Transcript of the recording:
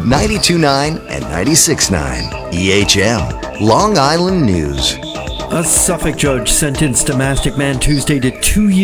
92.9 and 96.9 EHM, Long Island News. A Suffolk judge sentenced a Mastic Man Tuesday to 2 years